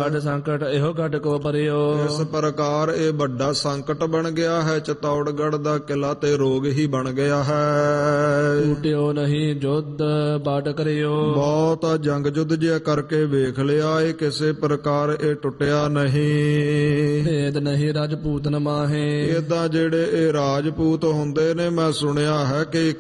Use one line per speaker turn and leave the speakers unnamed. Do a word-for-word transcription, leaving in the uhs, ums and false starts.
ਵੱਡ ਸੰਕਟ ਇਹੋ ਘਟ ਕੋ ਪਰਿਓ।
ਇਸ ਪ੍ਰਕਾਰ ਇਹ ਵੱਡਾ ਸੰਕਟ ਬਣ ਗਿਆ ਹੈ। ਚਿਤੌੜਗੜ੍ਹ ਦਾ ਕਿਲਾ ਤੇ ਰੋਗ ਹੀ ਬਣ ਗਿਆ ਹੈ।
ਟੂਟਿਓ ਨਹੀਂ ਜੁੱਧ ਬਾਟ ਕਰਿਓ।
ਬਹੁਤ ਜੰਗ ਜੁੱਧ ਜਿਹਾ ਕਰਕੇ ਵੇਖ ਲਿਆ, ਇਹ ਕਿਸੇ ਪ੍ਰਕਾਰ ਇਹ ਟੁੱਟਿਆ ਨਹੀਂ।
ਭੇਦ ਨਹੀਂ ਰਾਜਪੂਤ ਨ ਮਾਹੇ।
ਏਦਾਂ ਜਿਹੜੇ ਇਹ ਰਾਜਪੂਤ ਹੁੰਦੇ ਨੇ, ਮੈਂ ਸੁਣਿਆ ਹੈ ਕਿ